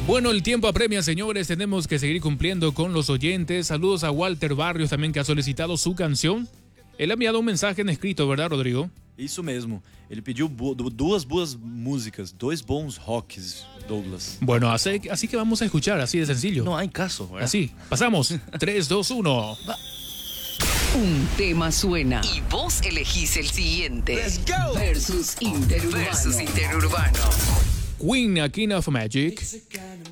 Bueno, el tiempo apremia, señores. Tenemos que seguir cumpliendo con los oyentes. Saludos a Walter Barrios también, que ha solicitado su canción. Él ha enviado un mensaje en escrito, ¿verdad, Rodrigo? Isso mesmo. Ele pediu duas boas músicas, dois bons rocks, Douglas. Bueno, así que vamos a escuchar, así de sencillo. No hay caso, ¿verdad? Así, pasamos. 3, 2, 1. Un tema suena y vos elegís el siguiente. Let's go. Versus Interurbano. Queen, A King of Magic.